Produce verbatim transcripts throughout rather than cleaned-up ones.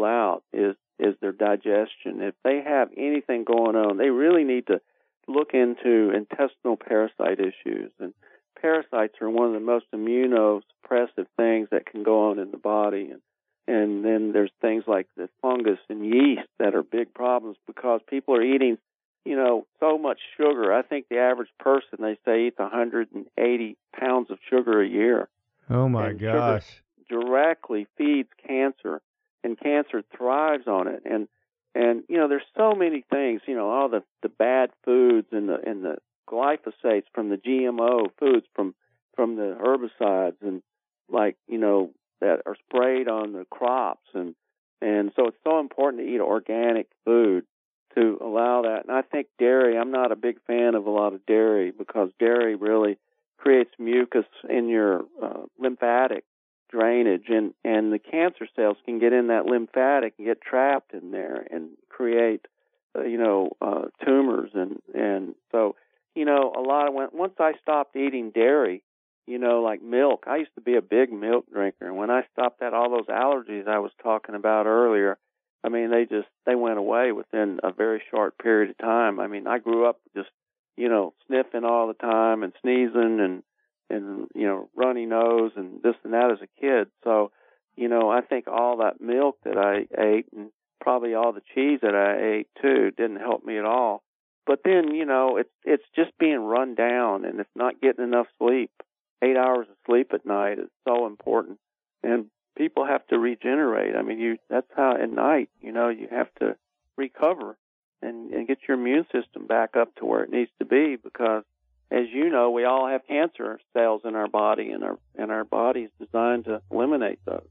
out is is their digestion. If they have anything going on, they really need to look into intestinal parasite issues. And parasites are one of the most immunosuppressive things that can go on in the body. And and then there's things like the fungus and yeast that are big problems because people are eating, you know, so much sugar. I think the average person, they say, eats one hundred eighty pounds of sugar a year. Oh, my and gosh. Sugar directly feeds cancer, and cancer thrives on it. And, and you know, there's so many things, you know, all the, the bad foods and the and the glyphosates from the G M O foods, from, from the herbicides, and like, you know, that are sprayed on the crops. And, and so it's so important to eat organic food to allow that. And I think dairy, I'm not a big fan of a lot of dairy because dairy really creates mucus in your uh, lymphatic drainage, and, and the cancer cells can get in that lymphatic and get trapped in there and create, uh, you know, uh, tumors. And, and so, you know, a lot of, when, once I stopped eating dairy, you know, like milk, I used to be a big milk drinker. And when I stopped that, all those allergies I was talking about earlier, I mean, they just, they went away within a very short period of time. I mean, I grew up just, you know, sniffing all the time and sneezing and, and, you know, runny nose and this and that as a kid. So, you know, I think all that milk that I ate and probably all the cheese that I ate too didn't help me at all. But then, you know, it's, it's just being run down, and it's not getting enough sleep. Eight hours of sleep at night is so important. And people have to regenerate. I mean, you, that's how at night, you know, you have to recover and, and get your immune system back up to where it needs to be, because as you know, we all have cancer cells in our body, and our and our body is designed to eliminate those.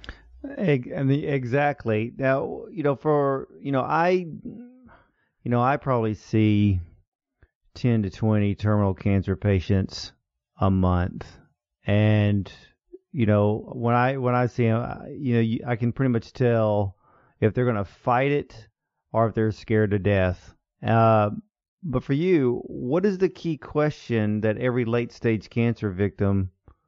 I mean, exactly. Now, you know, for, you know, I, you know, I probably see ten to twenty terminal cancer patients a month. And, you know, when I, when I see them, you know, you, I can pretty much tell if they're going to fight it or if they're scared to death. Uh, But for you, what is the key question that every late-stage cancer victim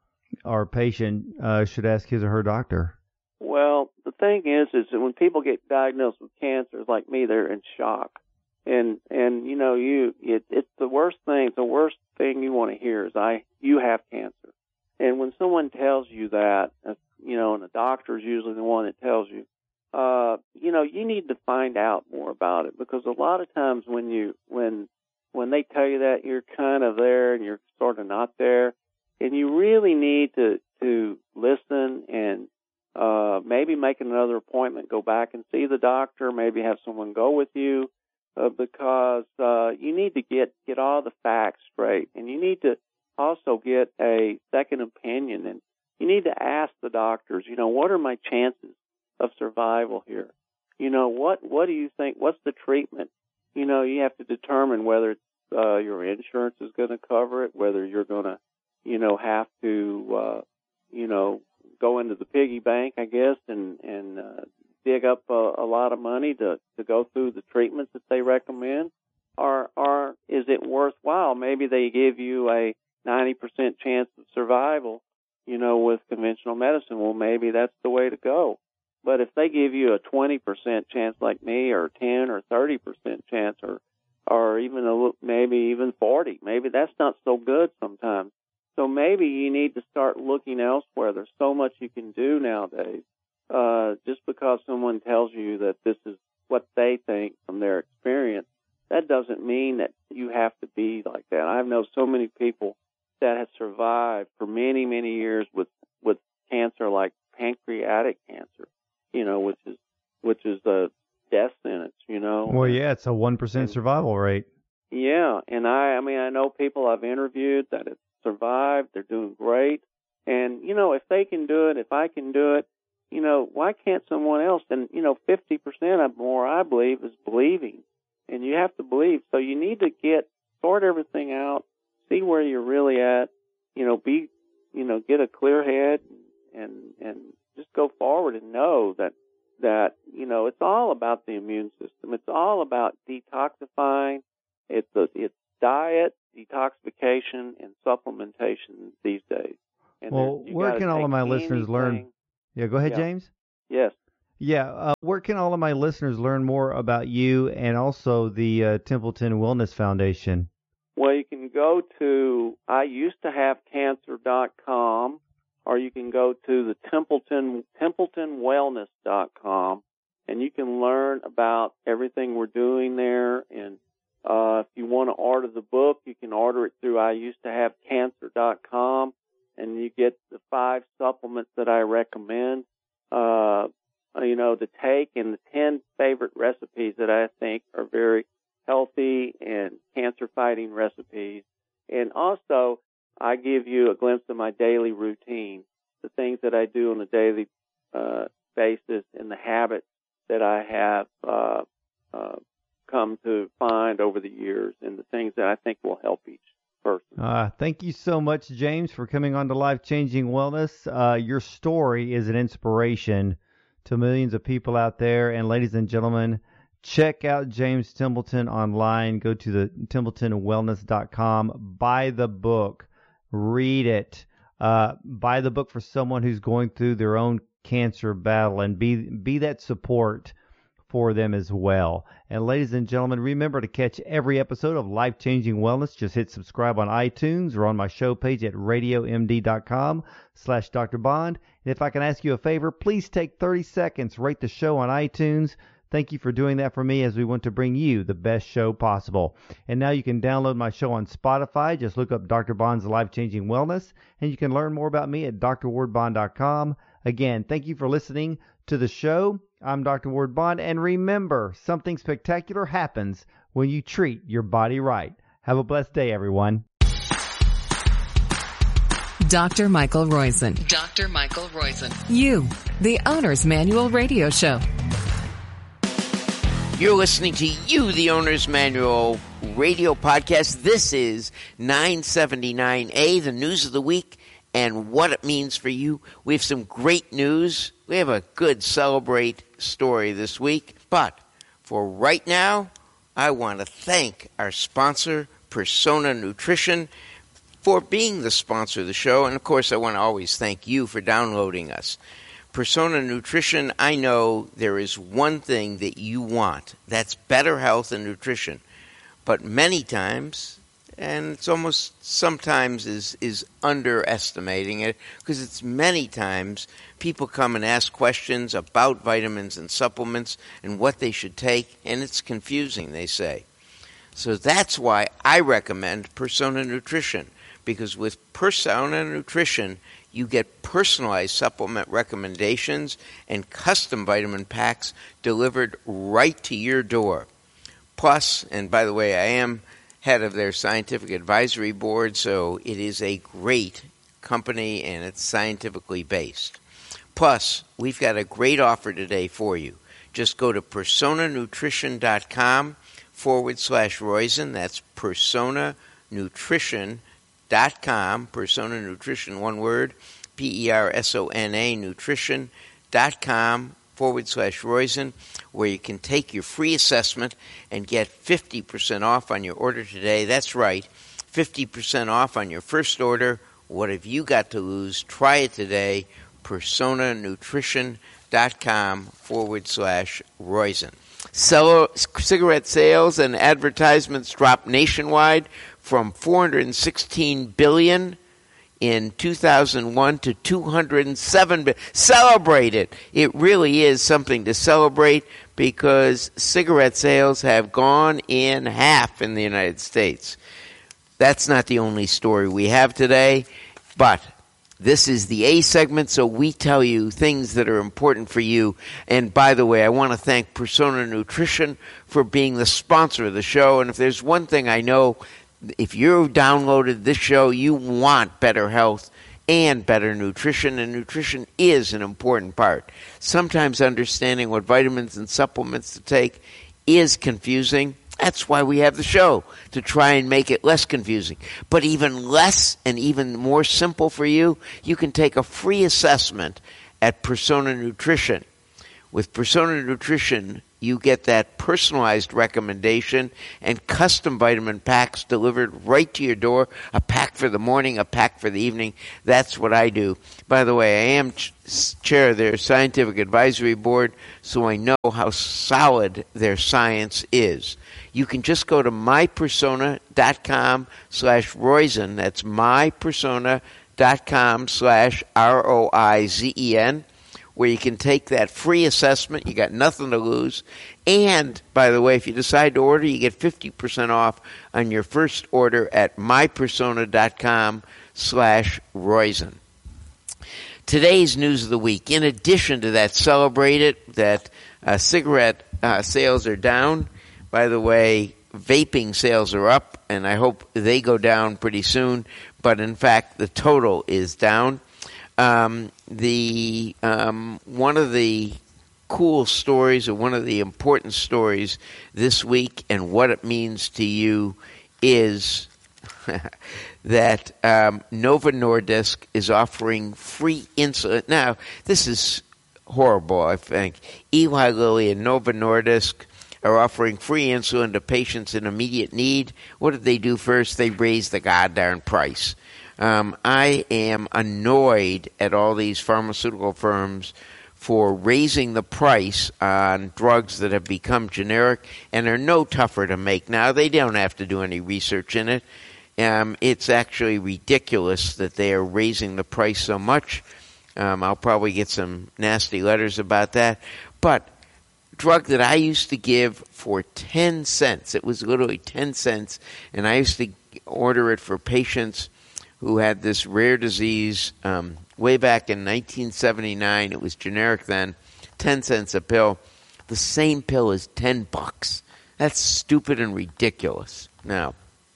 or patient uh, should ask his or her doctor? Well, the thing is, is that when people get diagnosed with cancer, like me, they're in shock. And, and you know, you it, it's the worst thing, the worst thing you want to hear is, I, you have cancer. And when someone tells you that, you know, and the doctor is usually the one that tells you, Uh, you know, you need to find out more about it, because a lot of times when you, when, when they tell you that, you're kind of there and you're sort of not there, and you really need to, to listen and, uh, maybe make another appointment, go back and see the doctor, maybe have someone go with you, uh, because, uh, you need to get, get all the facts straight, and you need to also get a second opinion, and you need to ask the doctors, you know, what are my chances of survival here? You know, what, what do you think, what's the treatment? You know, you have to determine whether it's, uh, your insurance is going to cover it, whether you're going to, you know, have to, uh, you know, go into the piggy bank, I guess, and, and, uh, dig up a, a lot of money to, to go through the treatments that they recommend, or, or is it worthwhile? Maybe they give you a ninety percent chance of survival, you know, with conventional medicine. Well, maybe that's the way to go. But if they give you a twenty percent chance like me, or ten or thirty percent chance, or or even a, maybe even forty, maybe that's not so good sometimes. So maybe you need to start looking elsewhere. There's so much you can do nowadays. Uh, just because someone tells you that this is what they think from their experience, that doesn't mean that you have to be like that. I know so many people that have survived for many, many years with, with cancer like pancreatic cancer, you know, which is, which is a death sentence, you know. Well, yeah, it's a one percent survival rate. Yeah. And I, I mean, I know people I've interviewed that have survived. They're doing great. And, you know, if they can do it, if I can do it, you know, why can't someone else? And, you know, fifty percent or more, I believe, is believing. And you have to believe. So you need to get, sort everything out, see where you're really at, you know, be, you know, get a clear head and, and just go forward and know that, that, you know, it's all about the immune system. It's all about detoxifying. It's a, it's diet, detoxification, and supplementation these days. And well, where can all of my listeners learn? Yeah, go ahead, yeah. James. Yes. Yeah, uh, where can all of my listeners learn more about you and also the uh, Templeton Wellness Foundation? Well, you can go to I used to have cancer dot com, or you can go to the Templeton Templeton Wellness dot com, and you can learn about everything we're doing there. And uh, if you want to order the book, you can order it through I used to have cancer dot com, and you get the five supplements that I recommend, uh, you know, to take, and the ten favorite recipes that I think are very healthy and cancer-fighting recipes. And also, I give you a glimpse of my daily routine, the things that I do on a daily uh, basis and the habits that I have uh, uh, come to find over the years, and the things that I think will help each person. Uh, thank you so much, James, for coming on to Life Changing Wellness. Uh, your story is an inspiration to millions of people out there. And ladies and gentlemen, check out James Templeton online. Go to the Templeton Wellness dot com. Buy the book. Read it. Uh, buy the book for someone who's going through their own cancer battle, and be be that support for them as well. And ladies and gentlemen, remember to catch every episode of Life Changing Wellness. Just hit subscribe on iTunes or on my show page at radio m d dot com slash Doctor Bond. And if I can ask you a favor, please take thirty seconds, rate the show on iTunes. Thank you for doing that for me, as we want to bring you the best show possible. And now you can download my show on Spotify. Just look up Doctor Bond's Life Changing Wellness, and you can learn more about me at dr ward bond dot com. Again, thank you for listening to the show. I'm Doctor Ward Bond, and remember, something spectacular happens when you treat your body right. Have a blessed day, everyone. Doctor Michael Roizen. Doctor Michael Roizen. You, the Owner's Manual Radio Show. You're listening to You, the Owner's Manual Radio Podcast. This is nine seventy-nine A, the news of the week and what it means for you. We have some great news. We have a good Celebrate story this week. But for right now, I want to thank our sponsor, Persona Nutrition, for being the sponsor of the show. And, of course, I want to always thank you for downloading us. Persona Nutrition, I know there is one thing that you want. That's better health and nutrition. But many times, and it's almost sometimes is, is underestimating it, because it's many times people come and ask questions about vitamins and supplements and what they should take, and it's confusing, they say. So that's why I recommend Persona Nutrition, because with Persona Nutrition, you get personalized supplement recommendations and custom vitamin packs delivered right to your door. Plus, and by the way, I am head of their scientific advisory board, so it is a great company and it's scientifically based. Plus, we've got a great offer today for you. Just go to persona nutrition dot com forward slash Roizen. That's persona nutrition dot com, Persona Nutrition, one word, P E R S O N A, nutrition dot com forward slash Roizen, where you can take your free assessment and get fifty percent off on your order today. That's right, fifty percent off on your first order. What have you got to lose? Try it today, persona nutrition dot com forward slash Roizen. Sell- cigarette sales and advertisements dropped nationwide from four hundred sixteen billion dollars in two thousand one to two hundred seven billion dollars. Celebrate it. It really is something to celebrate, because cigarette sales have gone in half in the United States. That's not the only story we have today, but this is the A segment, so we tell you things that are important for you. And by the way, I want to thank Persona Nutrition for being the sponsor of the show. And if there's one thing I know, if you've downloaded this show, you want better health and better nutrition, and nutrition is an important part. Sometimes understanding what vitamins and supplements to take is confusing. That's why we have the show, to try and make it less confusing. But even less and even more simple for you, you can take a free assessment at Persona Nutrition, With Persona Nutrition, you get that personalized recommendation and custom vitamin packs delivered right to your door, a pack for the morning, a pack for the evening. That's what I do. By the way, I am ch- chair of their scientific advisory board, so I know how solid their science is. You can just go to mypersona.com slash Roizen. That's mypersona.com slash R O I Z E N. Where you can take that free assessment. You got nothing to lose. And, by the way, if you decide to order, you get fifty percent off on your first order at mypersona.com slash Roizen. Today's news of the week. In addition to that, celebrate it, that uh, cigarette uh, sales are down. By the way, vaping sales are up, and I hope they go down pretty soon. But, in fact, the total is down. Um, the um, one of the cool stories, or one of the important stories this week, and what it means to you, is that um, Novo Nordisk is offering free insulin. Now, this is horrible, I think. Eli Lilly and Novo Nordisk are offering free insulin to patients in immediate need. What did they do first? They raised the goddamn price. Um, I am annoyed at all these pharmaceutical firms for raising the price on drugs that have become generic and are no tougher to make now. They don't have to do any research in it. Um, it's actually ridiculous that they are raising the price so much. Um, I'll probably get some nasty letters about that. But drug that I used to give for ten cents, it was literally ten cents, and I used to order it for patients who had this rare disease um, way back in nineteen seventy-nine. It was generic then, ten cents a pill. The same pill is ten bucks. That's stupid and ridiculous. Now,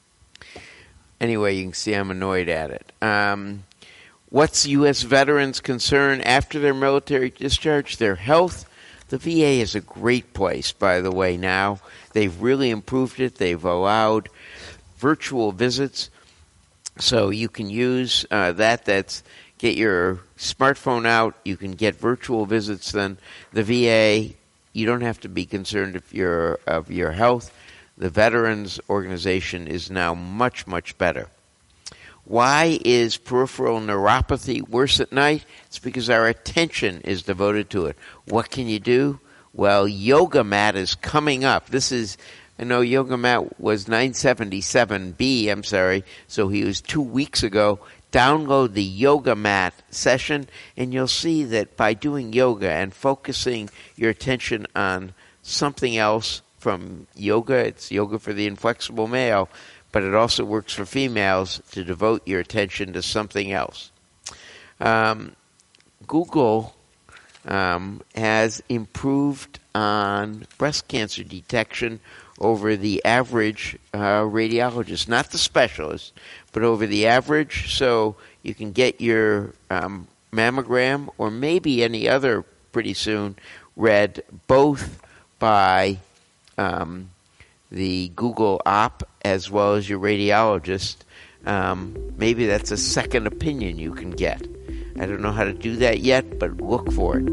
anyway, you can see I'm annoyed at it. Um, what's U S veterans' concern after their military discharge? Their health. The V A is a great place, by the way, now. They've really improved it. They've allowed virtual visits. So you can use uh, that. That's get your smartphone out. You can get virtual visits. Then the V A, you don't have to be concerned if you're of your health. The Veterans Organization is now much, much better. Why is peripheral neuropathy worse at night? It's because our attention is devoted to it. What can you do? Well, Yoga Mat is coming up. This is I know Yoga Mat was nine seventy-seven B, I'm sorry, so he was two weeks ago. Download the Yoga Mat session, and you'll see that by doing yoga and focusing your attention on something else from yoga, it's yoga for the inflexible male, but it also works for females to devote your attention to something else. Um, Google um, has improved on breast cancer detection over the average uh, radiologist, not the specialist, but over the average. So you can get your um, mammogram or maybe any other pretty soon read both by um, the Google op as well as your radiologist. Um, maybe that's a second opinion you can get. I don't know how to do that yet, but look for it.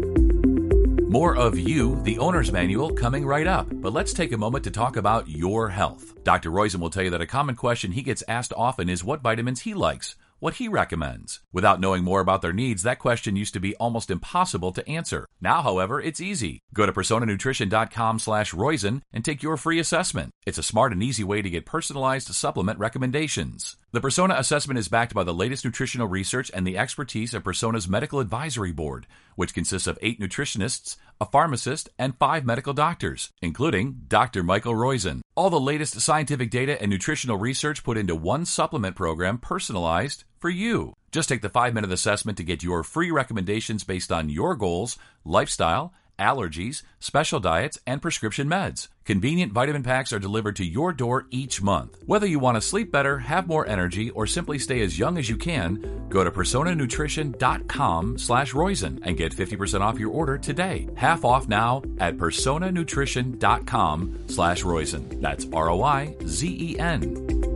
More of You, the Owner's Manual, coming right up. But let's take a moment to talk about your health. Doctor Roizen will tell you that a common question he gets asked often is what vitamins he likes, what he recommends. Without knowing more about their needs, that question used to be almost impossible to answer. Now, however, it's easy. Go to personanutrition.com slash Roizen and take your free assessment. It's a smart and easy way to get personalized supplement recommendations. The Persona Assessment is backed by the latest nutritional research and the expertise of Persona's Medical Advisory Board, which consists of eight nutritionists, a pharmacist, and five medical doctors, including Doctor Michael Roizen. All the latest scientific data and nutritional research put into one supplement program personalized for you. Just take the five-minute assessment to get your free recommendations based on your goals, lifestyle, allergies, special diets, and prescription meds. Convenient vitamin packs are delivered to your door each month. Whether you want to sleep better, have more energy, or simply stay as young as you can, go to personanutrition.com slash Roizen and get fifty percent off your order today. Half off now at personanutrition.com slash Roizen. That's R O I Z E N.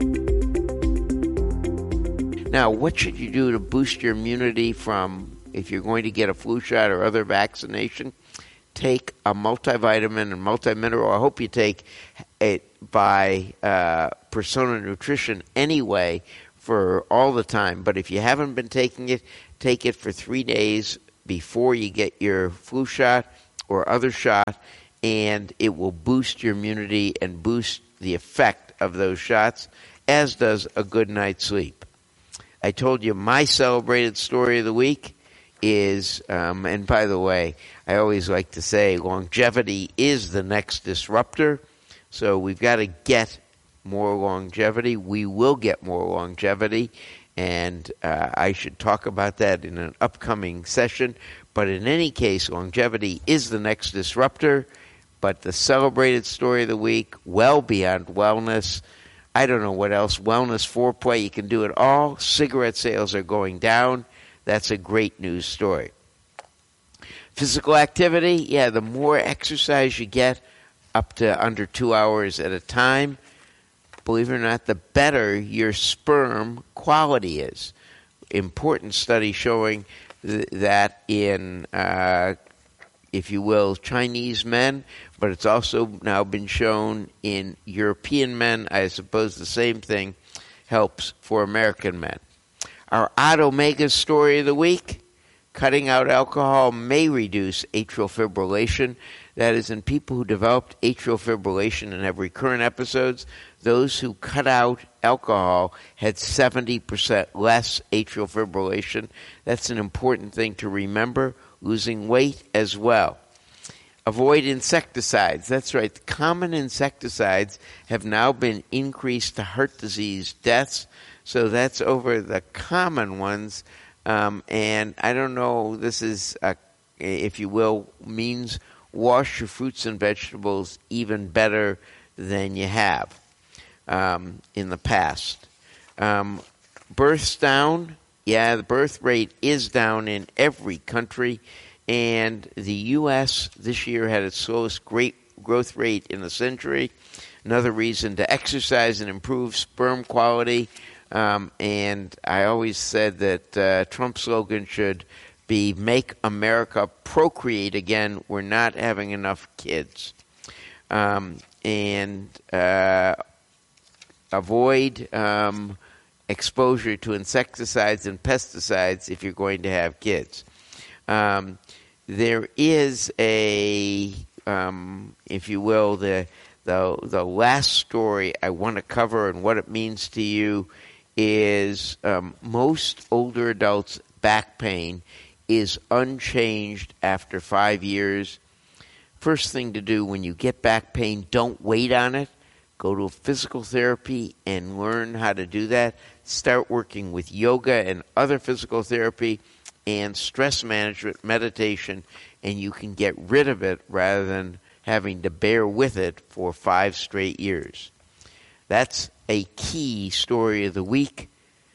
Now, what should you do to boost your immunity from if you're going to get a flu shot or other vaccination? take a multivitamin and multimineral. I hope you take it by uh, Persona Nutrition anyway for all the time. But if you haven't been taking it, take it for three days before you get your flu shot or other shot, and it will boost your immunity and boost the effect of those shots, as does a good night's sleep. I told you my celebrated story of the week is, um, and by the way, I always like to say longevity is the next disruptor. So we've got to get more longevity. We will get more longevity, and uh, I should talk about that in an upcoming session. But in any case, longevity is the next disruptor. But the celebrated story of the week, well beyond wellness. I don't know what else. Wellness, foreplay, you can do it all. Cigarette sales are going down. That's a great news story. Physical activity, yeah, the more exercise you get, up to under two hours at a time, believe it or not, the better your sperm quality is. Important study showing th- that in, uh, if you will, Chinese men, but it's also now been shown in European men. I suppose the same thing helps for American men. Our Odd Omega story of the week, cutting out alcohol may reduce atrial fibrillation. That is, in people who developed atrial fibrillation and have recurrent episodes, those who cut out alcohol had seventy percent less atrial fibrillation. That's an important thing to remember. Losing weight as well. Avoid insecticides. That's right. The common insecticides have now been increased to heart disease deaths. So that's over the common ones. Um, and I don't know, this is, a, if you will, means wash your fruits and vegetables even better than you have um, in the past. Um, births down. Yeah, the birth rate is down in every country. And the U S this year had its slowest great growth rate in a century. Another reason to exercise and improve sperm quality. Um, and I always said that uh, Trump's slogan should be "Make America Procreate Again." We're not having enough kids. Um, and uh, avoid um, exposure to insecticides and pesticides if you're going to have kids. Um, there is a, um, if you will, the, the the last story I want to cover and what it means to you is um, most older adults' back pain is unchanged after five years. First thing to do when you get back pain, don't wait on it. Go to physical therapy and learn how to do that. Start working with yoga and other physical therapy and stress management, meditation, and you can get rid of it rather than having to bear with it for five straight years. That's a key story of the week.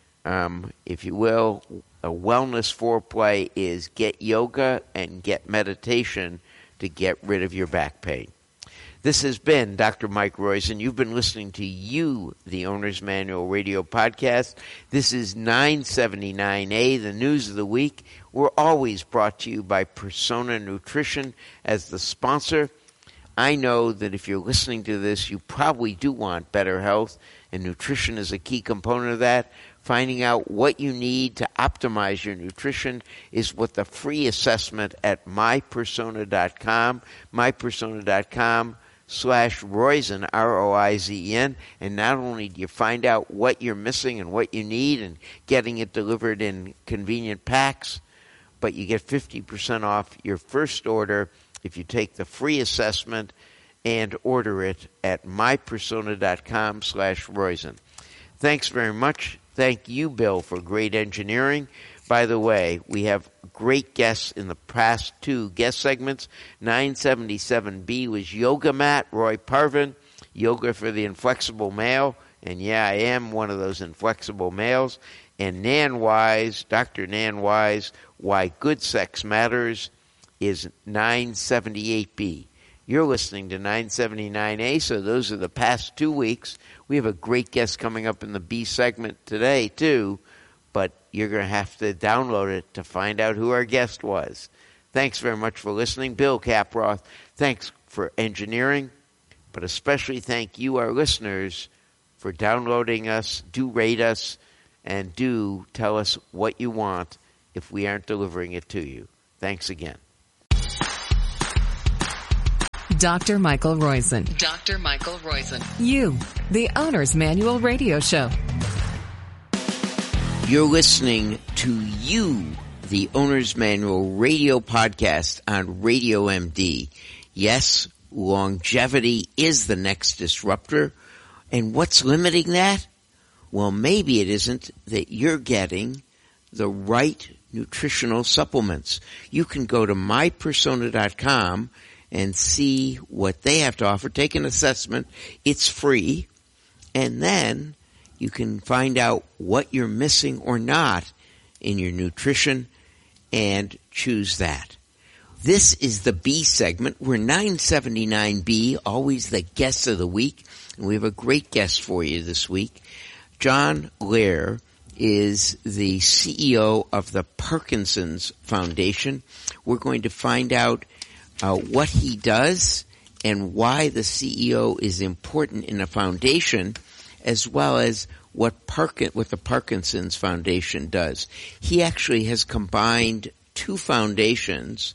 Um, if you will, a wellness foreplay is get yoga and get meditation to get rid of your back pain. This has been Doctor Mike Roizen. You've been listening to You, the Owner's Manual Radio Podcast. This is nine seventy-nine A, the news of the week. We're always brought to you by Persona Nutrition as the sponsor. I know that if you're listening to this, you probably do want better health, and nutrition is a key component of that. Finding out what you need to optimize your nutrition is what the free assessment at my persona dot com, my persona dot com slash Roizen, R O I Z E N, and not only do you find out what you're missing and what you need and getting it delivered in convenient packs, but you get fifty percent off your first order if you take the free assessment and order it at my persona dot com slash Roizen. Thanks very much. Thank you, Bill, for great engineering. By the way, we have great guests in the past two guest segments. nine seventy-seven B was Yoga Mat, Roy Parvin, Yoga for the Inflexible Male. And yeah, I am one of those inflexible males. And Nan Wise, Doctor Nan Wise, Why Good Sex Matters, is nine seventy-eight B. You're listening to nine seventy-nine A, so those are the past two weeks. We have a great guest coming up in the B segment today, too, but you're going to have to download it to find out who our guest was. thanks very much for listening. Bill Caproth, thanks for engineering, but especially thank you, our listeners, for downloading us. Do rate us, and do tell us what you want if we aren't delivering it to you. Thanks again. Doctor Michael Roizen. Doctor Michael Roizen. You, the Owner's Manual Radio Show. You're listening to You, the Owner's Manual Radio Podcast on Radio M D. Yes, longevity is the next disruptor. And what's limiting that? Well, maybe it isn't that you're getting the right nutritional supplements. You can go to my persona dot com and see what they have to offer. Take an assessment. It's free. And then you can find out what you're missing or not in your nutrition and choose that. This is the B segment. We're nine seventy-nine B, always the guest of the week. And we have a great guest for you this week. John Lehr is the C E O of the Parkinson's Foundation. We're going to find out uh, what he does and why the C E O is important in a foundation, as well as what Parkin- what the Parkinson's Foundation does. He actually has combined two foundations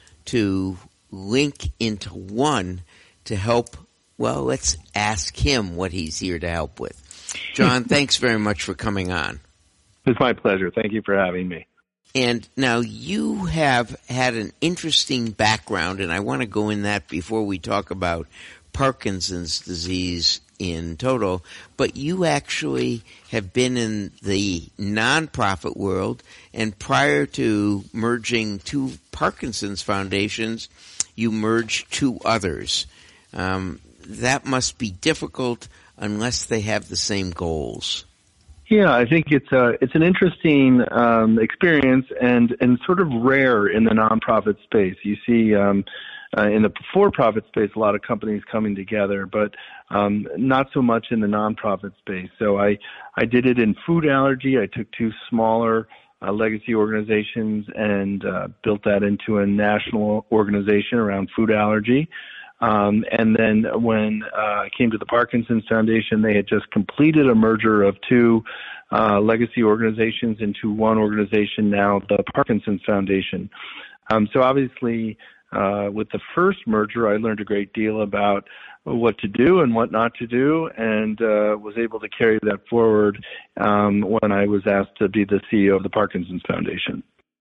to link into one to help. Well, let's ask him what he's here to help with. John, thanks very much for coming on. It's my pleasure. Thank you for having me. And now you have had an interesting background, and I want to go in that before we talk about Parkinson's disease in total, but you actually have been in the nonprofit world, and prior to merging two Parkinson's foundations, you merged two others. Um, that must be difficult unless they have the same goals. Yeah, I think it's a, it's an interesting um, experience and, and sort of rare in the nonprofit space. You see um, uh, in the for-profit space a lot of companies coming together, but um, not so much in the nonprofit space. So I, I did it in food allergy. I took two smaller uh, legacy organizations and uh, built that into a national organization around food allergy. Um, and then when uh, I came to the Parkinson's Foundation, they had just completed a merger of two uh, legacy organizations into one organization now, the Parkinson's Foundation. Um, so obviously, uh, with the first merger, I learned a great deal about what to do and what not to do, and uh, was able to carry that forward um, when I was asked to be the C E O of the Parkinson's Foundation.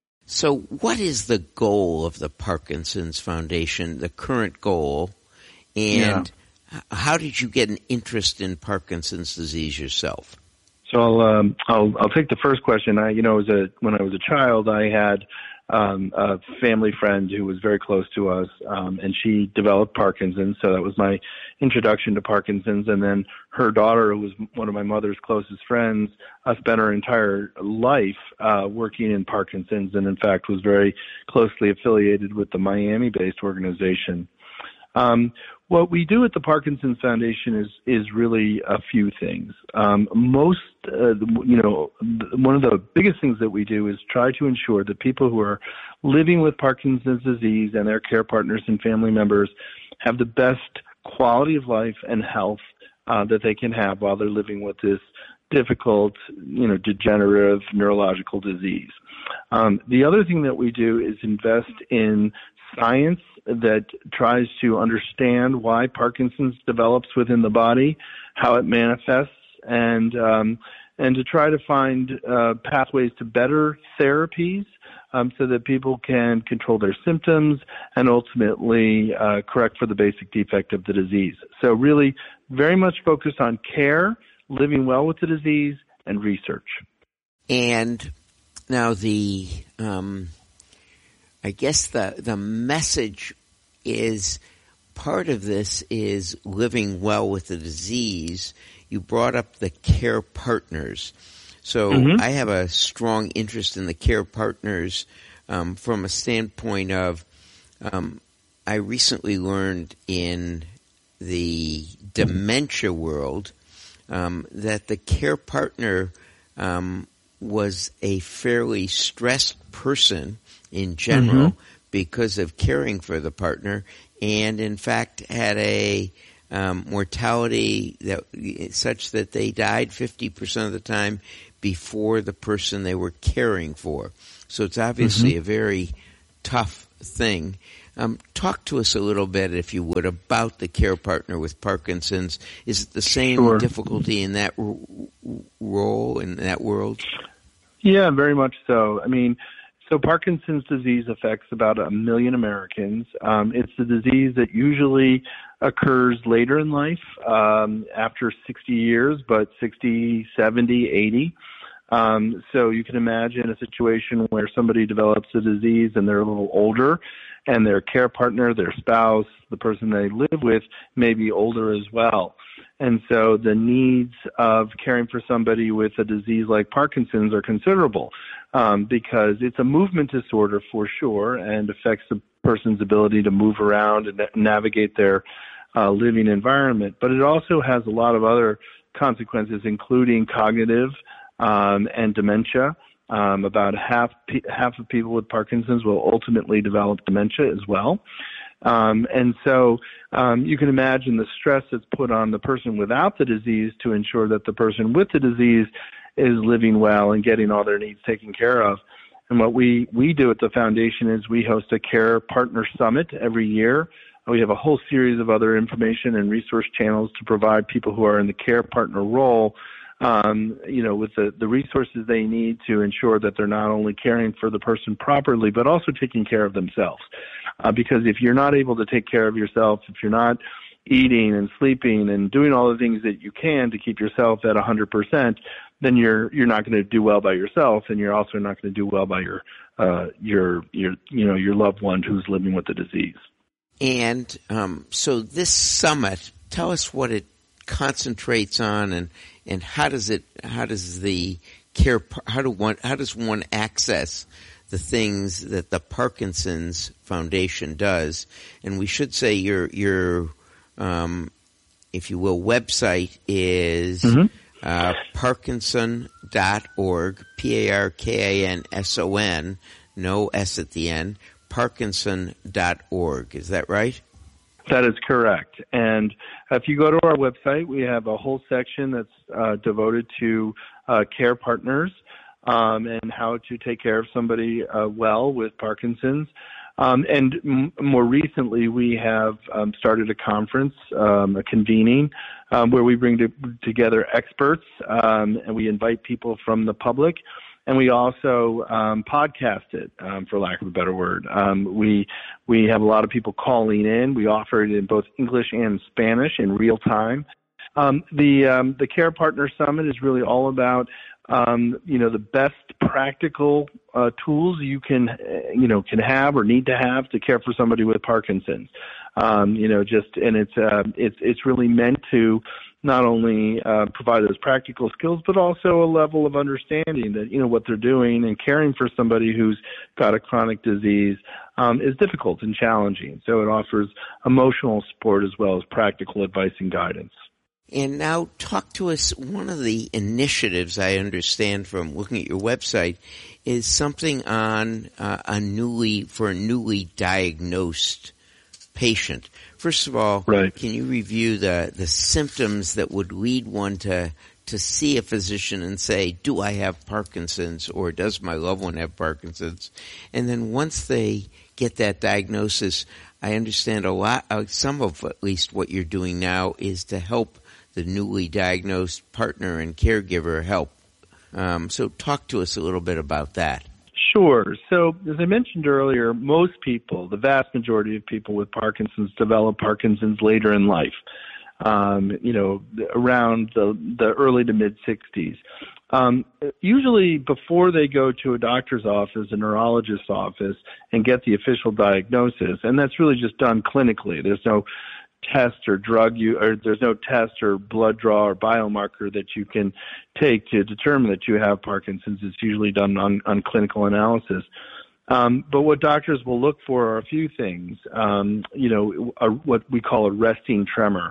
So what is the goal of the Parkinson's Foundation, the current goal, and yeah. how did you get an interest in Parkinson's disease yourself? So I'll, um, I'll, I'll take the first question. I, you know, as a, when I was a child, I had um, a family friend who was very close to us, um, and she developed Parkinson's. So that was my introduction to Parkinson's. And then her daughter, who was one of my mother's closest friends, uh, spent her entire life uh, working in Parkinson's, and in fact was very closely affiliated with the Miami-based organization. Um, what we do at the Parkinson's Foundation is is really a few things. Um, most, uh, you know, one of the biggest things that we do is try to ensure that people who are living with Parkinson's disease and their care partners and family members have the best quality of life and health uh, that they can have while they're living with this difficult, you know, degenerative neurological disease. Um, the other thing that we do is invest in science that tries to understand why Parkinson's develops within the body, how it manifests, and um, and to try to find uh, pathways to better therapies um, so that people can control their symptoms and ultimately uh, correct for the basic defect of the disease. So really very much focused on care, living well with the disease, and research. And now the... Um I guess the the message is, part of this is living well with the disease. You brought up the care partners. So mm-hmm. I have a strong interest in the care partners um, from a standpoint of um, I recently learned in the dementia world um, that the care partner um, was a fairly stressed person in general, mm-hmm. because of caring for the partner, and in fact had a um, mortality that such that they died fifty percent of the time before the person they were caring for. So it's obviously mm-hmm. a very tough thing. Um, talk to us a little bit, if you would, about the care partner with Parkinson's. Is it the same sure. difficulty in that r- role, in that world? Yeah, very much so. I mean, so Parkinson's disease affects about a million Americans. Um, it's a disease that usually occurs later in life, um, after sixty years, but sixty, seventy, eighty. Um, so you can imagine a situation where somebody develops a disease and they're a little older, and their care partner, their spouse, the person they live with may be older as well. And so the needs of caring for somebody with a disease like Parkinson's are considerable, um, because it's a movement disorder for sure and affects the person's ability to move around and navigate their uh, living environment. But it also has a lot of other consequences, including cognitive um, and dementia. Um, about half half of people with Parkinson's will ultimately develop dementia as well. Um, and so um, you can imagine the stress that's put on the person without the disease to ensure that the person with the disease is living well and getting all their needs taken care of. And what we, we do at the foundation is we host a Care Partner Summit every year. We have a whole series of other information and resource channels to provide people who are in the care partner role Um, you know, with the, the resources they need to ensure that they're not only caring for the person properly, but also taking care of themselves. Uh, because if you're not able to take care of yourself, if you're not eating and sleeping and doing all the things that you can to keep yourself at one hundred percent, then you're you're not going to do well by yourself, and you're also not going to do well by your uh, your your you know your loved one who's living with the disease. And um, so this summit, tell us what it concentrates on, and and how does it how does the care how do one how does one access the things that the Parkinson's Foundation does? And we should say your your um, if you will, website is mm-hmm. uh, parkinson dot org, P A R K A N S O N, no S at the end, parkinson dot org. Is that right? That is correct. And if you go to our website, we have a whole section that's uh, devoted to uh, care partners um, and how to take care of somebody uh, well with Parkinson's. Um, and m- more recently, we have um, started a conference, um, a convening, um, where we bring to- together experts um, and we invite people from the public. And we also um, podcast it, um, for lack of a better word. Um, we we have a lot of people calling in. We offer it in both English and Spanish in real time. Um, the um, the Care Partner Summit is really all about um, you know the best practical uh, tools you can you know can have or need to have to care for somebody with Parkinson's. Um, you know, just and it's uh, it's it's really meant to not only uh, provide those practical skills, but also a level of understanding that, you know, what they're doing and caring for somebody who's got a chronic disease um, is difficult and challenging. So it offers emotional support as well as practical advice and guidance. And now talk to us, one of the initiatives I understand from looking at your website is something on uh, a newly, for a newly diagnosed patient. First of all, right. Can you review the, the symptoms that would lead one to, to see a physician and say, do I have Parkinson's, or does my loved one have Parkinson's? And then once they get that diagnosis, I understand a lot, uh, some of at least what you're doing now is to help the newly diagnosed partner and caregiver help. Um, so talk to us a little bit about that. Sure. So as I mentioned earlier, most people, the vast majority of people with Parkinson's develop Parkinson's later in life, um, you know, around the, the early to mid-sixties. Um, usually before they go to a doctor's office, a neurologist's office, and get the official diagnosis, and that's really just done clinically. There's no test or drug you or there's no test or blood draw or biomarker that you can take to determine that you have Parkinson's. It's usually done on, on clinical analysis. Um, but what doctors will look for are a few things. Um, you know, a, what we call a resting tremor.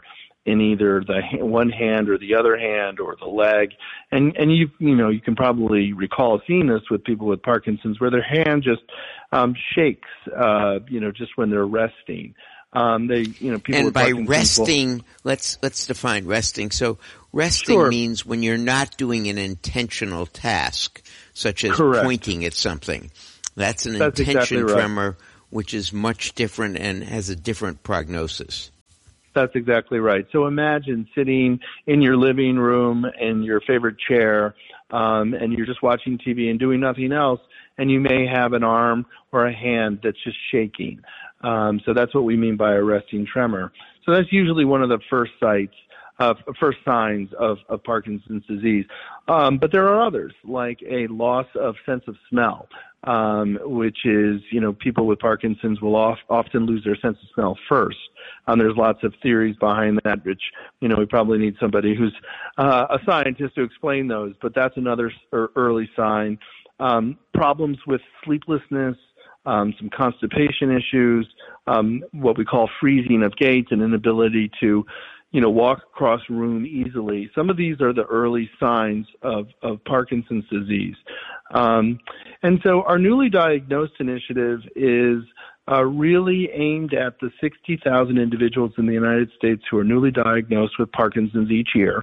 in either the one hand or the other hand or the leg. And, and you, you know, you can probably recall seeing this with people with Parkinson's where their hand just um, shakes, uh, you know, just when they're resting. Um, they, you know, people and with by Parkinson's resting, will, let's let's define resting. So resting sure. means when you're not doing an intentional task, such as Correct. pointing at something. That's an That's intention exactly right. tremor, which is much different and has a different prognosis. That's exactly right. So imagine sitting in your living room in your favorite chair, um, and you're just watching T V and doing nothing else, and you may have an arm or a hand that's just shaking. Um, so that's what we mean by a resting tremor. So that's usually one of the first sites, uh, first signs of, of Parkinson's disease. Um, but there are others, like a loss of sense of smell, um, which is, you know, people with Parkinson's will off, often lose their sense of smell first. Um, there's lots of theories behind that, which, you know, we probably need somebody who's uh, a scientist to explain those. But that's another early sign. Um, problems with sleeplessness, Um, some constipation issues, um, what we call freezing of gait, and inability to, you know, walk across a room easily. Some of these are the early signs of, of Parkinson's disease. Um, and so our newly diagnosed initiative is uh, really aimed at the sixty thousand individuals in the United States who are newly diagnosed with Parkinson's each year.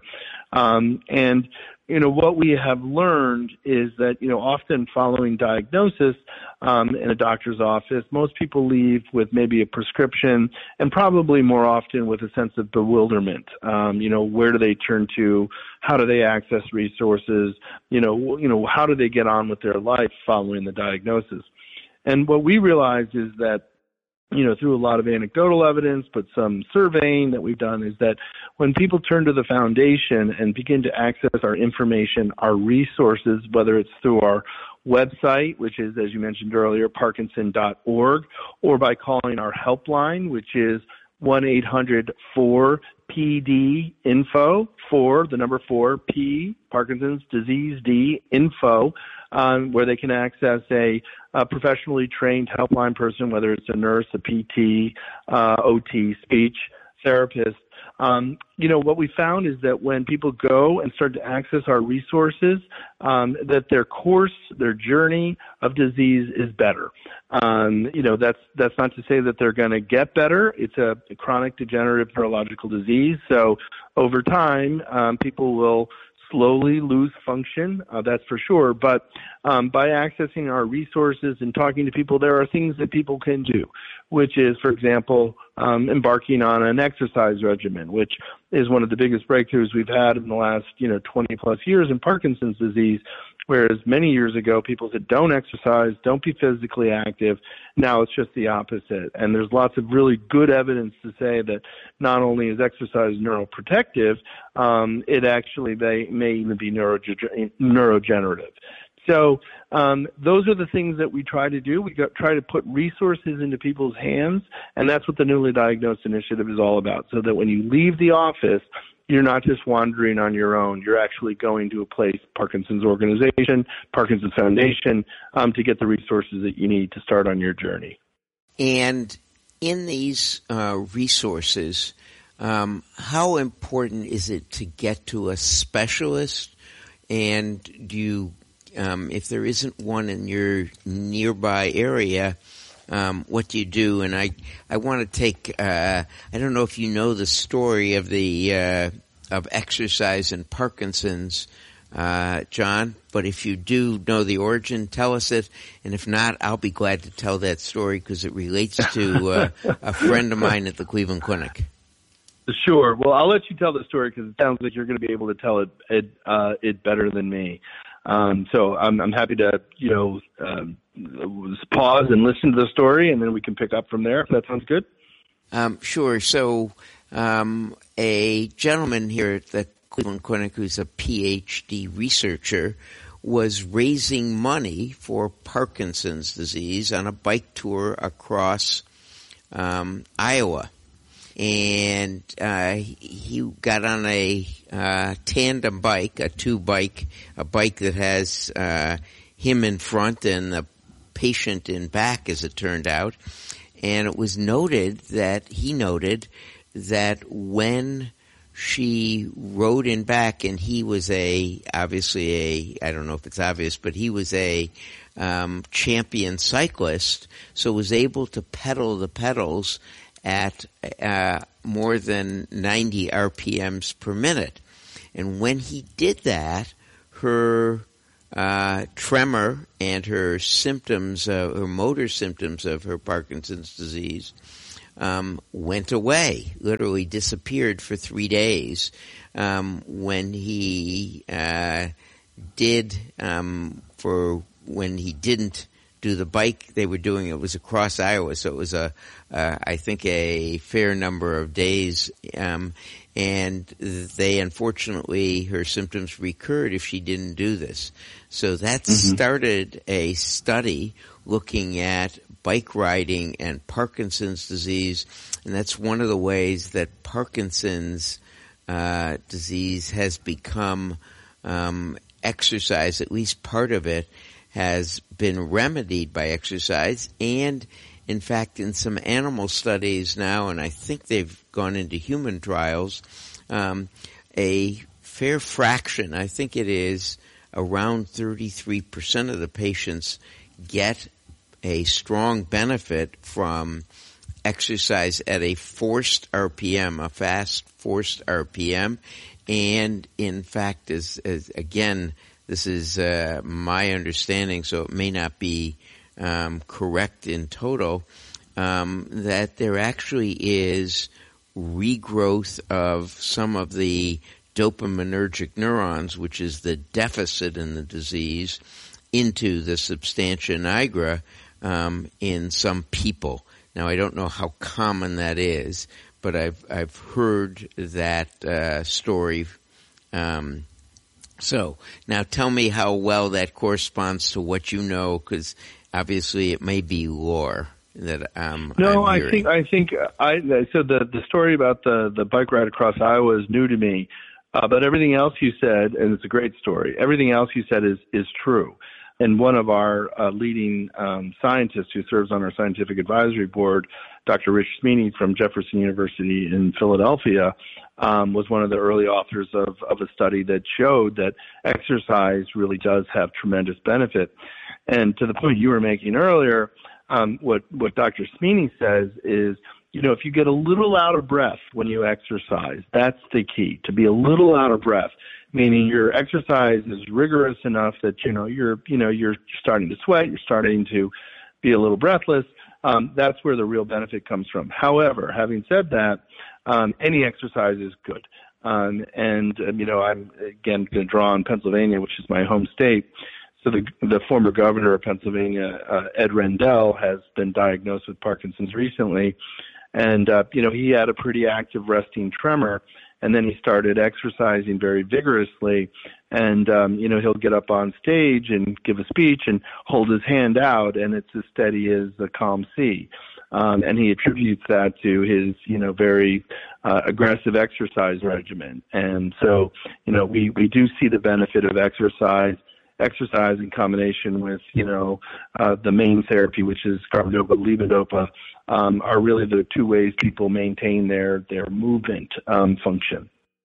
Um, and You know, what we have learned is that, you know, often following diagnosis um, in a doctor's office, most people leave with maybe a prescription and probably more often with a sense of bewilderment. Um, you know, where do they turn to? How do they access resources? You know, you know, how do they get on with their life following the diagnosis? And what we realized is that, you know, through a lot of anecdotal evidence, but some surveying that we've done, is that when people turn to the foundation and begin to access our information, our resources, whether it's through our website, which is, as you mentioned earlier, parkinson dot org, or by calling our helpline, which is one eight hundred four P D info, four, the number four, P, Parkinson's disease D, info, um, where they can access a, a professionally trained helpline person, whether it's a nurse, a P T, uh, O T, speech therapist. Um, you know, what we found is that when people go and start to access our resources, um, that their course, their journey of disease is better. Um, you know, that's that's not to say that they're going to get better. It's a, a chronic degenerative neurological disease. So over time, um, people will slowly lose function, uh, that's for sure. But um, by accessing our resources and talking to people, there are things that people can do, which is, for example, um, embarking on an exercise regimen, which is one of the biggest breakthroughs we've had in the last, you know, twenty plus years in Parkinson's disease. Whereas many years ago, people said, don't exercise, don't be physically active. Now it's just the opposite. And there's lots of really good evidence to say that not only is exercise neuroprotective, um, it actually may, may even be neuroge- neurogenerative. So um, those are the things that we try to do. We got, try to put resources into people's hands, and that's what the Newly Diagnosed Initiative is all about, so that when you leave the office, you're not just wandering on your own. You're actually going to a place, Parkinson's organization, Parkinson's Foundation, um, to get the resources that you need to start on your journey. And in these uh, resources, um, how important is it to get to a specialist? And do you, um, if there isn't one in your nearby area, Um, what do you do? And I, I want to take, uh, I don't know if you know the story of the, uh, of exercise and Parkinson's, uh, John, but if you do know the origin, tell us it. And if not, I'll be glad to tell that story because it relates to, uh, a friend of mine at the Cleveland Clinic. Sure. Well, I'll let you tell the story because it sounds like you're going to be able to tell it, it, uh, it better than me. Um, so I'm, I'm happy to, you know, um, pause and listen to the story, and then we can pick up from there, if that sounds good. Um, sure. So um, a gentleman here at the Cleveland Clinic who's a P H D researcher was raising money for Parkinson's disease on a bike tour across um, Iowa. And uh, he got on a uh, tandem bike, a two-bike, a bike that has uh, him in front and the patient in back, as it turned out. And it was noted that he noted that when she wrote in back, and he was a, obviously a, I don't know if it's obvious, but he was a um, champion cyclist, so was able to pedal the pedals at uh, more than ninety R P Ms per minute. And when he did that, her uh, tremor and her symptoms, uh, her motor symptoms of her Parkinson's disease um, went away, literally disappeared for three days. Um, when he uh, did, um, for when he didn't do the bike they were doing, it was across Iowa, so it was a, uh, I think a fair number of days, um, and they unfortunately, her symptoms recurred if she didn't do this. So that mm-hmm. started a study looking at bike riding and Parkinson's disease, and that's one of the ways that Parkinson's uh, disease has become um, exercise, at least part of it, has been remedied by exercise, and in fact in some animal studies now, and I think they've gone into human trials, um, a fair fraction, I think it is around thirty-three percent of the patients get a strong benefit from exercise at a forced R P M, a fast forced R P M, and in fact, as, as again, this is uh, my understanding, so it may not be um, correct in total, um, that there actually is regrowth of some of the dopaminergic neurons, which is the deficit in the disease, into the substantia nigra um, in some people. Now, I don't know how common that is, but I've I've heard that uh, story. Um, So, now tell me how well that corresponds to what you know, because obviously it may be lore that um, no, I'm I think I think I so the the story about the the bike ride across Iowa is new to me, uh, but everything else you said, and it's a great story. Everything else you said is is true, and one of our uh, leading um, scientists who serves on our scientific advisory board, Doctor Rich Smeeney from Jefferson University in Philadelphia, um, was one of the early authors of, of a study that showed that exercise really does have tremendous benefit. And to the point you were making earlier, um, what, what Doctor Smeeney says is, you know, if you get a little out of breath when you exercise, that's the key, to be a little out of breath, meaning your exercise is rigorous enough that, you know, you're, you know, you're starting to sweat, you're starting to be a little breathless. Um, that's where the real benefit comes from. However, having said that, um, any exercise is good. Um, and, um, you know, I'm, again, going to draw on Pennsylvania, which is my home state. So the, the former governor of Pennsylvania, uh, Ed Rendell, has been diagnosed with Parkinson's recently. And, uh, you know, he had a pretty active resting tremor, and then he started exercising very vigorously. And, um, you know, he'll get up on stage and give a speech and hold his hand out, and it's as steady as a calm sea. Um, and he attributes that to his, you know, very uh, aggressive exercise regimen. And so, you know, we, we do see the benefit of exercise. Exercise in combination with, you know, uh, the main therapy, which is carbidopa, levodopa, um, are really the two ways people maintain their, their movement um, function.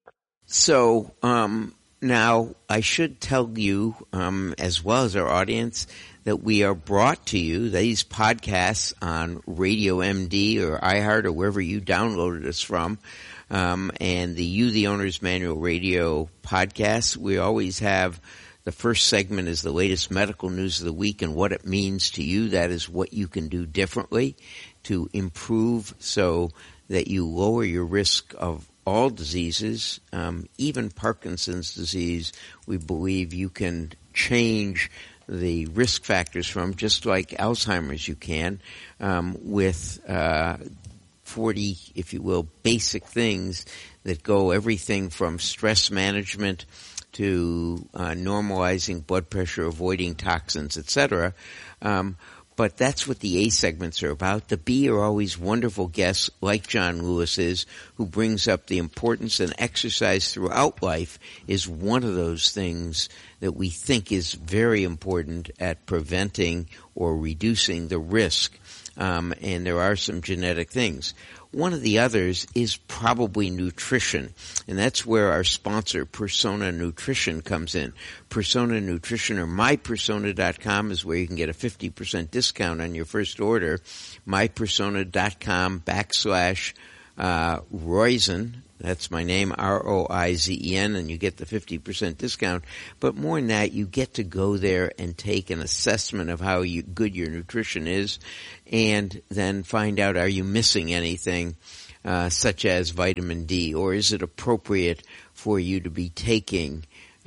So um, now I should tell you, um, as well as our audience, that we are brought to you, these podcasts on Radio M D or iHeart or wherever you downloaded us from, um, and the You, the Owner's Manual Radio podcast. We always have the first segment is the latest medical news of the week and what it means to you. That is what you can do differently to improve so that you lower your risk of all diseases, um, even Parkinson's disease. We believe you can change the risk factors from, just like Alzheimer's you can, um, with uh, forty, if you will, basic things that go everything from stress management to uh, normalizing blood pressure, avoiding toxins, et cetera. Um, but that's what the A segments are about. The B are always wonderful guests like John Lewis is, who brings up the importance, and exercise throughout life is one of those things that we think is very important at preventing or reducing the risk. Um, and there are some genetic things. one of the others is probably nutrition, and that's where our sponsor, Persona Nutrition, comes in. Persona Nutrition, or my persona dot com, is where you can get a fifty percent discount on your first order. my persona dot com backslash uh, Roizen. That's my name, R O I Z E N, and you get the fifty percent discount. But more than that, you get to go there and take an assessment of how you, good your nutrition is, and then find out, are you missing anything, uh, such as vitamin D, or is it appropriate for you to be taking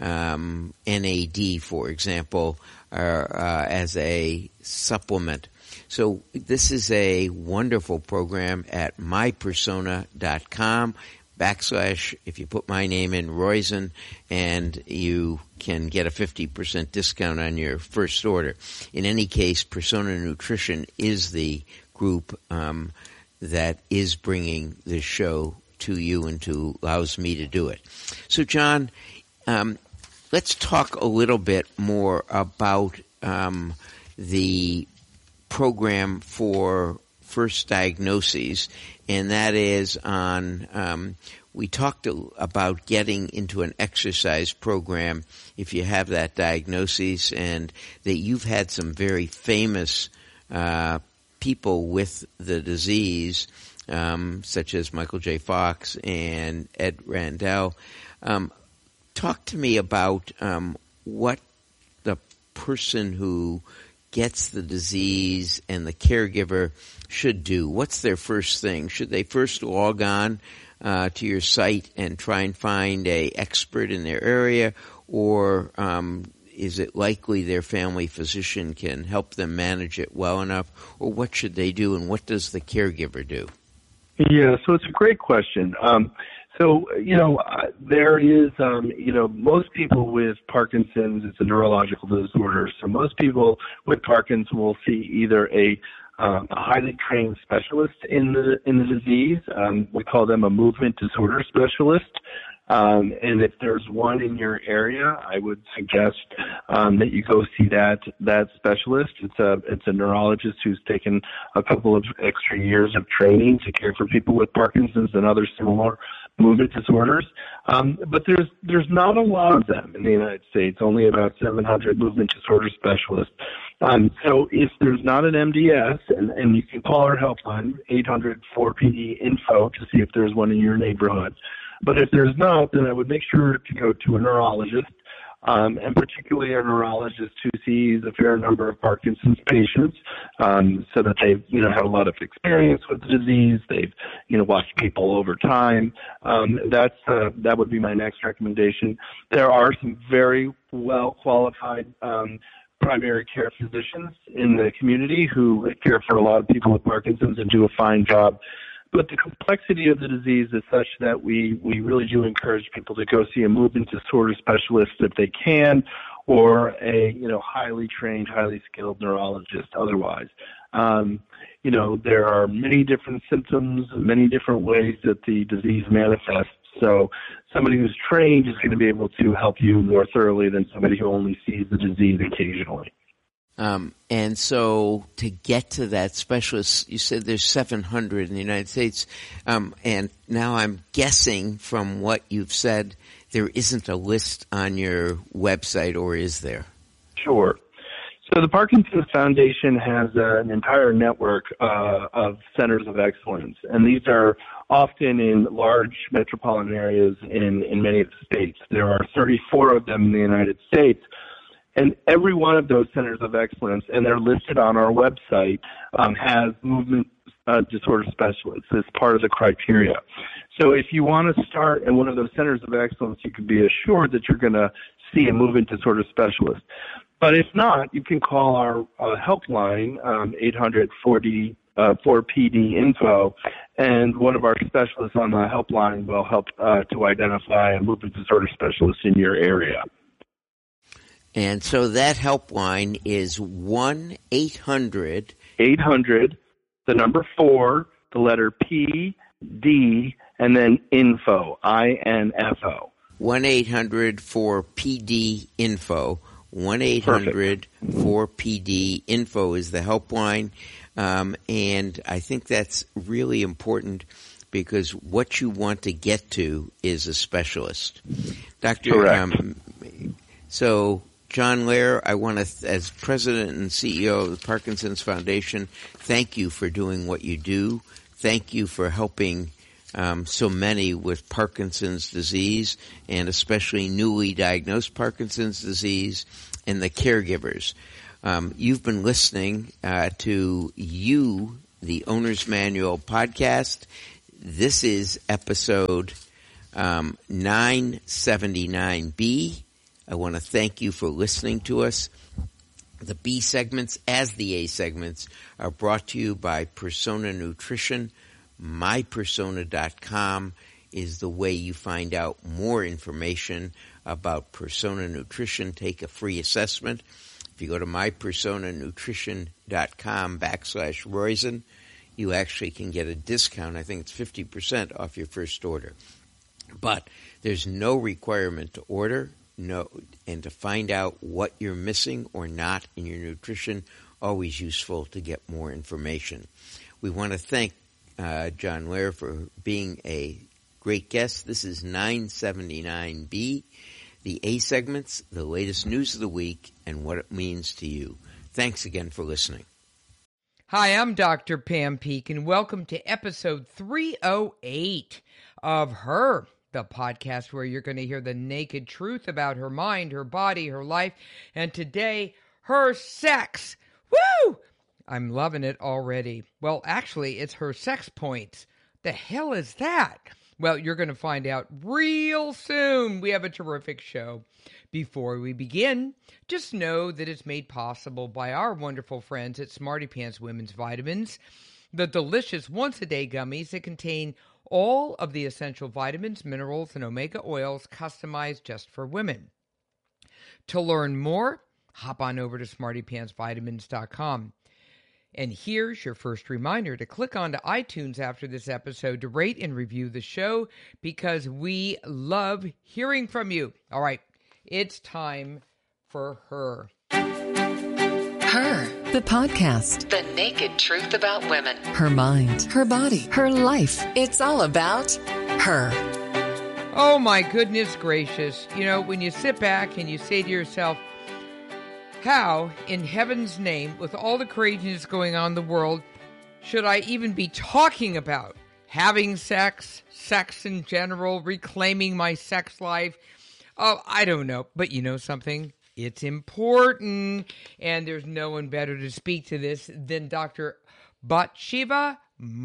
um, N A D, for example, or, uh, as a supplement. So this is a wonderful program at my persona dot com. Backslash, if you put my name in, Roizen, and you can get a fifty percent discount on your first order. In any case, Persona Nutrition is the group um, that is bringing this show to you and to allows me to do it. So, John, um, let's talk a little bit more about um, the program for first diagnoses, and that is on, um, we talked about getting into an exercise program if you have that diagnosis, and that you've had some very famous uh, people with the disease, um, such as Michael J. Fox and Ed Randell. Um, talk to me about um, what the person who gets the disease and the caregiver should do. What's their first thing? Should they first log on uh, to your site and try and find a expert in their area, or um, is it likely their family physician can help them manage it well enough, or what should they do, and what does the caregiver do? Yeah, so it's a great question. Um, so, you know, uh, there is, um, you know, most people with Parkinson's, it's a neurological disorder. So most people with Parkinson's will see either a Um, a highly trained specialist in the in the disease. Um, we call them a movement disorder specialist. Um, and if there's one in your area, I would suggest um, that you go see that that specialist. It's a it's a neurologist who's taken a couple of extra years of training to care for people with Parkinson's and other similar movement disorders. Um, but there's there's not a lot of them in the United States. Only about seven hundred movement disorder specialists. Um, so if there's not an M D S, and, and you can call our helpline, eight hundred four P D info, to see if there's one in your neighborhood. But if there's not, then I would make sure to go to a neurologist, um, and particularly a neurologist who sees a fair number of Parkinson's patients, um, so that they've, you know, had a lot of experience with the disease. They've, you know, watched people over time. Um, that's, uh, that would be my next recommendation. There are some very well qualified, um, primary care physicians in the community who care for a lot of people with Parkinson's and do a fine job. But the complexity of the disease is such that we, we really do encourage people to go see a movement disorder specialist if they can, or a, you know, highly trained, highly skilled neurologist otherwise. Um, you know, there are many different symptoms, many different ways that the disease manifests. So somebody who's trained is going to be able to help you more thoroughly than somebody who only sees the disease occasionally. Um, and so to get to that specialist, you said there's seven hundred in the United States. Um, and now I'm guessing from what you've said, there isn't a list on your website, or is there? Sure. So the Parkinson's Foundation has uh, an entire network uh, of centers of excellence, and these are often in large metropolitan areas in, in many of the states. There are thirty-four of them in the United States, and every one of those centers of excellence, and they're listed on our website, um, has movement uh, disorder specialists as part of the criteria. So if you want to start in one of those centers of excellence, you can be assured that you're going to see a movement disorder specialist. But if not, you can call our uh, helpline, um, eight hundred four P D info, and one of our specialists on the helpline will help uh, to identify a movement disorder specialist in your area. And so that helpline is one eight hundred eight hundred, the number four, the letter P, D, and then info, I N F O. one eight hundred four P D info. one eight hundred four P D. Info is the helpline. Um, and I think that's really important because what you want to get to is a specialist. Doctor Correct. Um, so, John Lehrer, I want to, as president and C E O of the Parkinson's Foundation, thank you for doing what you do. Thank you for helping um, so many with Parkinson's disease, and especially newly diagnosed Parkinson's disease, and the caregivers. Um, you've been listening uh, to You, the Owner's Manual podcast. This is episode um, nine seventy-nine B. I want to thank you for listening to us. The B segments, as the A segments, are brought to you by Persona Nutrition. my persona dot com is the way you find out more information about Persona Nutrition. Take a free assessment. If you go to my persona nutrition dot com backslash Roizen, you actually can get a discount. I think it's fifty percent off your first order. But there's no requirement to order. No, and to find out what you're missing or not in your nutrition, always useful to get more information. We want to thank uh, John Lehrer for being a great guest. This is nine seventy-nine B, the A segments, the latest news of the week, and what it means to you. Thanks again for listening. Hi, I'm Doctor Pam Peek, and welcome to episode three oh eight of Her, the podcast where you're going to hear the naked truth about her mind, her body, her life, and today, her sex. Woo! I'm loving it already. Well, actually, it's her sex points. The hell is that? Well, you're going to find out real soon. We have a terrific show. Before we begin, just know that it's made possible by our wonderful friends at Smarty Pants Women's Vitamins, the delicious once-a-day gummies that contain all of the essential vitamins, minerals, and omega oils customized just for women. To learn more, hop on over to smarty pants vitamins dot com. And here's your first reminder to click onto iTunes after this episode to rate and review the show because we love hearing from you. All right, it's time for Her. Her, the podcast. The naked truth about women. Her mind, her body, her life. It's all about her. Oh my goodness gracious. You know, when you sit back and you say to yourself, how in heaven's name, with all the craziness going on in the world, should I even be talking about having sex, sex in general, reclaiming my sex life? Oh, I don't know. But you know something? It's important, and there's no one better to speak to this than Doctor Batsheva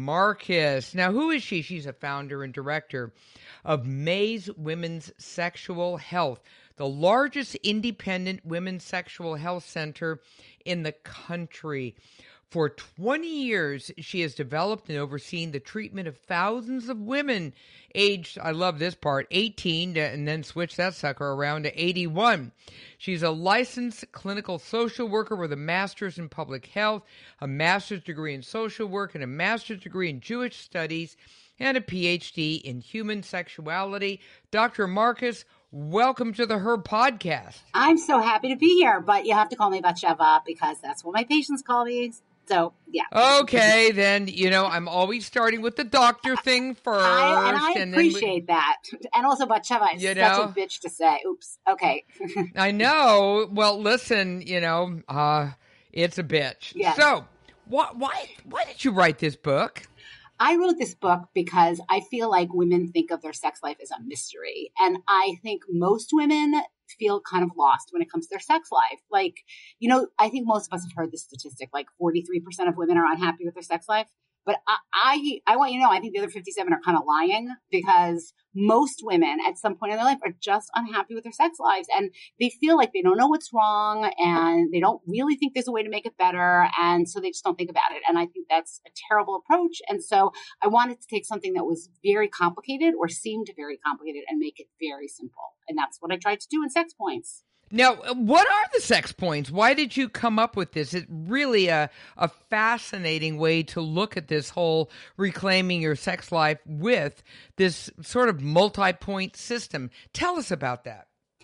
Marcus. Now, who is she? She's a founder and director of May's Women's Sexual Health, the largest independent women's sexual health center in the country. For twenty years, she has developed and overseen the treatment of thousands of women aged, I love this part, eighteen, to, and then switch that sucker around to eighty-one. She's a licensed clinical social worker with a master's in public health, a master's degree in social work, and a master's degree in Jewish studies, and a P H D in human sexuality. Doctor Marcus, welcome to the Her podcast. I'm so happy to be here, but you have to call me Batsheva because that's what my patients call me. So, yeah. Okay, then, you know, I'm always starting with the doctor thing first. I, and I and appreciate we, that. And also, Batsheva is you such know, a bitch to say. Oops. Okay. I know. Well, listen, you know, uh, it's a bitch. Yes. So, why, why, why did you write this book? I wrote this book because I feel like women think of their sex life as a mystery. And I think most women feel kind of lost when it comes to their sex life. Like, you know, I think most of us have heard this statistic, like forty-three percent of women are unhappy with their sex life. But I, I, I want you to know, I think the other fifty-seven are kind of lying because most women at some point in their life are just unhappy with their sex lives and they feel like they don't know what's wrong and they don't really think there's a way to make it better. And so they just don't think about it. And I think that's a terrible approach. And so I wanted to take something that was very complicated or seemed very complicated and make it very simple. And that's what I tried to do in Sex Points. Now, what are the sex points? Why did you come up with this? It's really a, a fascinating way to look at this whole reclaiming your sex life with this sort of multi-point system. Tell us about that.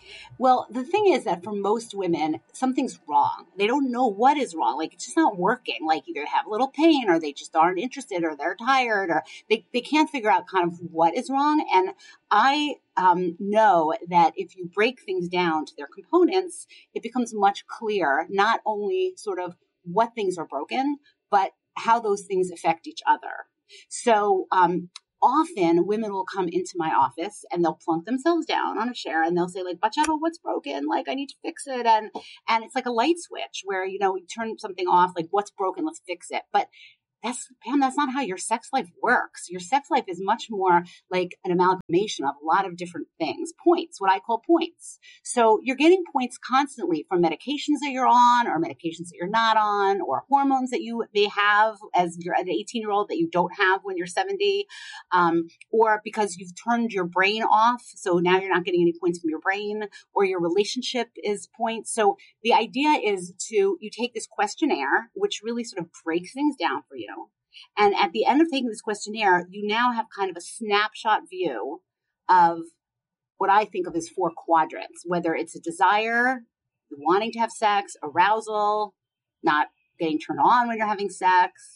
Well, the thing is that for most women, something's wrong. They don't know what is wrong. Like, it's just not working. Like, either they have a little pain or they just aren't interested or they're tired or they, they can't figure out kind of what is wrong. And I um, know that if you break things down to their components, it becomes much clearer, not only sort of what things are broken, but how those things affect each other. So, um, often women will come into my office and they'll plunk themselves down on a chair and they'll say like, Bacheva, what's broken? Like, I need to fix it. And, and it's like a light switch where, you know, you turn something off, like what's broken, let's fix it. But that's, Pam, that's not how your sex life works. Your sex life is much more like an amalgamation of a lot of different things, points, what I call points. So you're getting points constantly from medications that you're on or medications that you're not on or hormones that you may have as you're an eighteen year old that you don't have when you're seventy, um, or because you've turned your brain off. So now you're not getting any points from your brain or your relationship is points. So the idea is to, you take this questionnaire, which really sort of breaks things down for you. And at the end of taking this questionnaire, you now have kind of a snapshot view of what I think of as four quadrants, whether it's a desire, wanting to have sex, arousal, not getting turned on when you're having sex,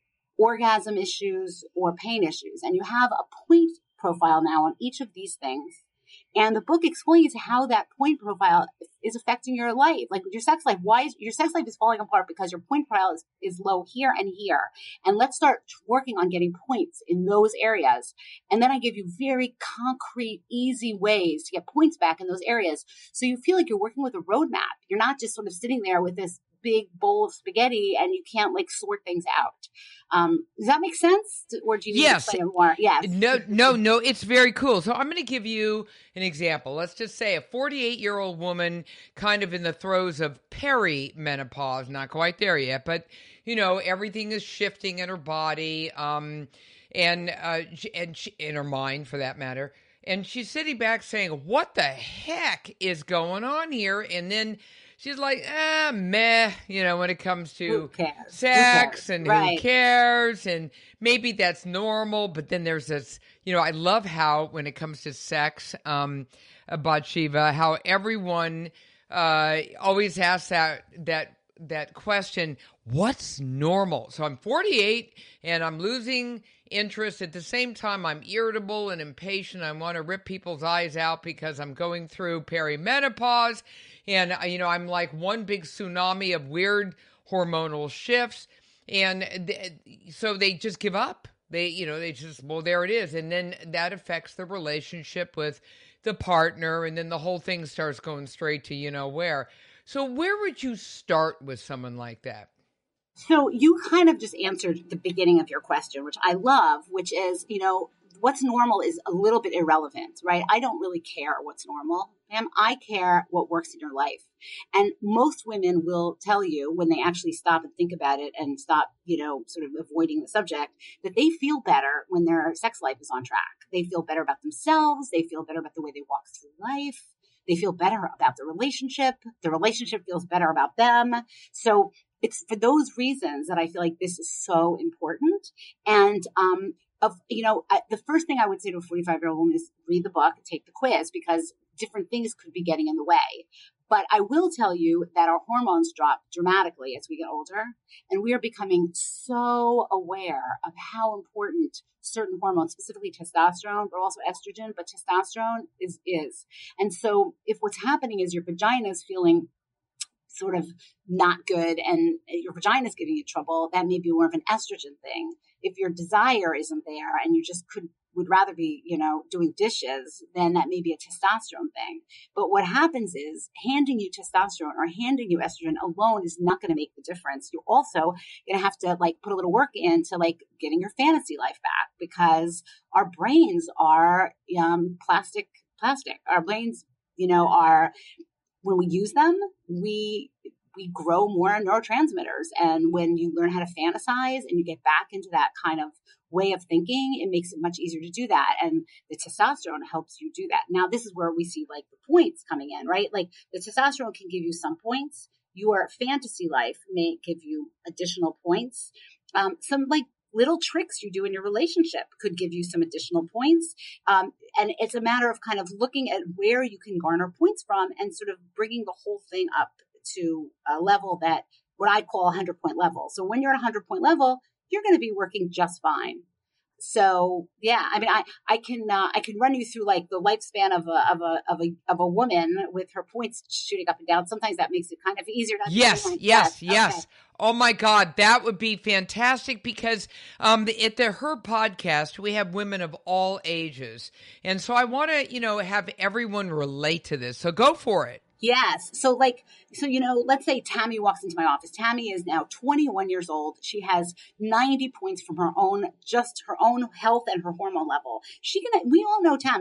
orgasm issues, or pain issues. And you have a point profile now on each of these things. And the book explains how that point profile is affecting your life, like your sex life. Why is your sex life is falling apart because your point profile is, is low here and here. And let's start working on getting points in those areas. And then I give you very concrete, easy ways to get points back in those areas. So you feel like you're working with a roadmap. You're not just sort of sitting there with this big bowl of spaghetti and you can't like sort things out. Um, does that make sense? Or do you need yes. to explain it more? Yes. No, no, no. It's very cool. So I'm going to give you an example. Let's just say a forty-eight year old woman kind of in the throes of perimenopause, not quite there yet, but you know, everything is shifting in her body, um, and, uh, and she, in her mind for that matter. And she's sitting back saying, what the heck is going on here? And then she's like, ah, meh, you know, when it comes to sex and right. who cares, and maybe that's normal, but then there's this, you know, I love how when it comes to sex, um, Bacheva, how everyone uh, always asks that, that, that question, what's normal? So I'm forty-eight and I'm losing interest. At the same time, I'm irritable and impatient. I want to rip people's eyes out because I'm going through perimenopause. And, you know, I'm like one big tsunami of weird hormonal shifts. And th- so they just give up. They, you know, they just, well, there it is. And then that affects the relationship with the partner. And then the whole thing starts going straight to, you know, where. So where would you start with someone like that? So you kind of just answered the beginning of your question, which I love, which is, you know, what's normal is a little bit irrelevant, right? I don't really care what's normal, Pam. I care what works in your life. And most women will tell you when they actually stop and think about it and stop, you know, sort of avoiding the subject, that they feel better when their sex life is on track. They feel better about themselves. They feel better about the way they walk through life. They feel better about the relationship. The relationship feels better about them. So it's for those reasons that I feel like this is so important. And, um, of, you know, I, the first thing I would say to a forty-five year old woman is read the book, take the quiz, because different things could be getting in the way. But I will tell you that our hormones drop dramatically as we get older, and we are becoming so aware of how important certain hormones, specifically testosterone, but also estrogen, but testosterone is, is. And so if what's happening is your vagina is feeling sort of not good and your vagina is giving you trouble, that may be more of an estrogen thing. If your desire isn't there and you just could would rather be, you know, doing dishes, then that may be a testosterone thing. But what happens is handing you testosterone or handing you estrogen alone is not going to make the difference. You're also going to have to like put a little work into like getting your fantasy life back, because our brains are um, plastic, plastic. Our brains, you know, are, when we use them, we we grow more neurotransmitters. And when you learn how to fantasize and you get back into that kind of way of thinking, it makes it much easier to do that. And the testosterone helps you do that. Now, this is where we see like the points coming in, right? Like the testosterone can give you some points. Your fantasy life may give you additional points. Um, some like little tricks you do in your relationship could give you some additional points. Um, and it's a matter of kind of looking at where you can garner points from and sort of bringing the whole thing up to a level that what I'd call a hundred point level. So when you're at a hundred point level, you're going to be working just fine. So yeah, I mean, I, I can, uh, I can run you through like the lifespan of a, of a, of a, of a woman with her points shooting up and down. Sometimes that makes it kind of easier to Yes, understand. yes, yes, yes. okay. Oh my God, that would be fantastic because um, at the Her podcast, we have women of all ages. And so I want to, you know, have everyone relate to this. So go for it. Yes. So like, so, you know, let's say Tammy walks into my office. Tammy is now twenty-one years old. She has ninety points from her own, just her own health and her hormone level. She can, we all know Tammy.